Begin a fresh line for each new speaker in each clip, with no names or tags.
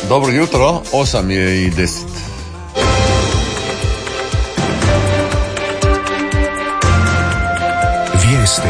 Dobro jutro, 8:10.
Vijesti.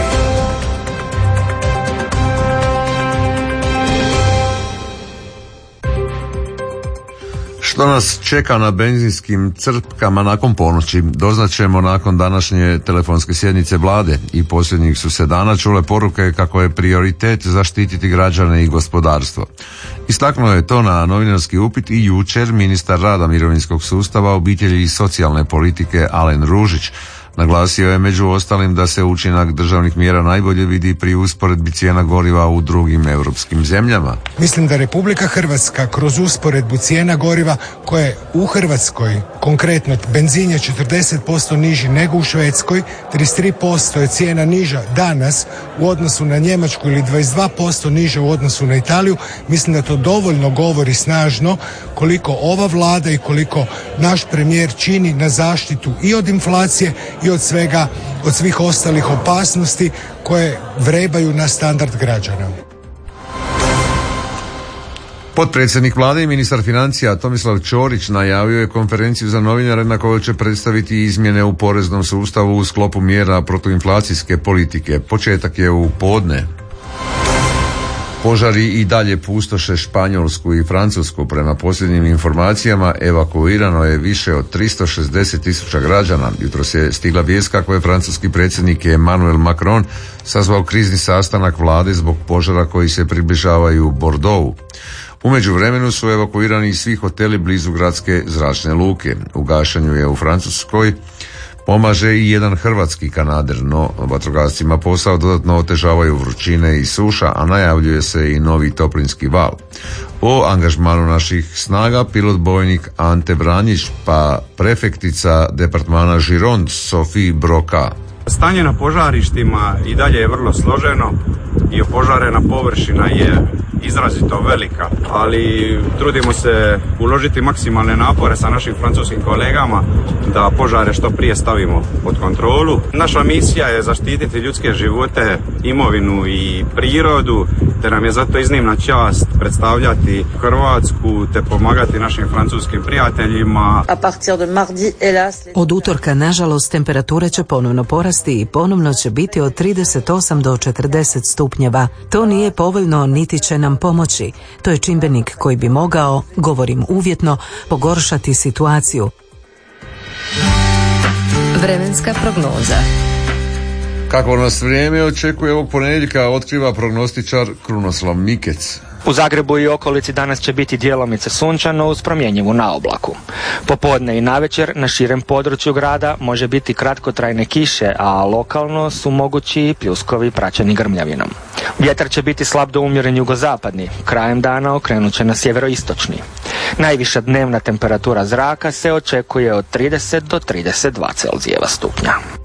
Što nas čeka na benzinskim crpkama nakon ponoći? Doznaćemo nakon današnje telefonske sjednice vlade i posljednjih su se dana čule poruke kako je prioritet zaštititi građane i gospodarstvo. Istaknuo je to na novinarski upit i jučer ministar rada, mirovinskog sustava, obitelji i socijalne politike Alen Ružić. Naglasio je među ostalim da se učinak državnih mjera najbolje vidi pri usporedbi cijena goriva u drugim europskim zemljama.
Mislim da Republika Hrvatska kroz usporedbu cijena goriva koje u Hrvatskoj, konkretno benzin je 40% niži nego u Švedskoj, 33% je cijena niža danas u odnosu na Njemačku ili 22% niže u odnosu na Italiju. Mislim da to dovoljno govori snažno koliko ova vlada i koliko naš premijer čini na zaštitu i od inflacije i od svih ostalih opasnosti koje vrebaju na standard građana.
Potpredsjednik vlade i ministar financija Tomislav Ćorić najavio je konferenciju za novinare na kojoj će predstaviti izmjene u poreznom sustavu u sklopu mjera protuinflacijske politike. Početak je u podne. Požari i dalje pustoše Španjolsku i Francusku. Prema posljednjim informacijama evakuirano je više od 360.000 građana. Jutros je stigla vijest kako je francuski predsjednik Emmanuel Macron sazvao krizni sastanak vlade zbog požara koji se približavaju Bordeauxu. U međuvremenu su evakuirani svi hoteli blizu gradske zračne luke. U gašenju je u Francuskoj pomaže i jedan hrvatski kanader, no vatrogascima posao dodatno otežavaju vrućine i suša, a najavljuje se i novi toplinski val. O angažmanu naših snaga pilot bojnik Ante Vranjić pa prefektica departmana Gironde Sophie Broca.
Stanje na požarištima i dalje je vrlo složeno i opožarena površina je izrazito velika, ali trudimo se uložiti maksimalne napore sa našim francuskim kolegama da požare što prije stavimo pod kontrolu. Naša misija je zaštititi ljudske živote, imovinu i prirodu, te nam je zato iznimna čast predstavljati Hrvatsku te pomagati našim francuskim prijateljima.
Od utorka, nažalost, temperature će ponovno porasti i ponovno će biti od 38 do 40 stupnjeva. To nije povoljno niti će nam pomoći. To je čimbenik koji bi mogao, govorim uvjetno, pogoršati situaciju.
Vremenska prognoza.
Kako nas vrijeme očekuje ovog ponedjeljka, otkriva prognostičar Krunoslav Mikec.
U Zagrebu i okolici danas će biti djelomice sunčano uz promjenjivu naoblaku. Popodne i navečer na širem području grada može biti kratkotrajne kiše, a lokalno su mogući i pljuskovi praćeni grmljavinom. Vjetar će biti slab do umjeren jugozapadni, krajem dana okrenut će na sjeveroistočni. Najviša dnevna temperatura zraka se očekuje od 30 do 32 Celzijeva stupnja.